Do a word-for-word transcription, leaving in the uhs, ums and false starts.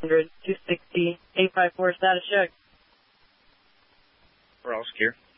hundred, two sixty, eight five four, status check. We're all secure.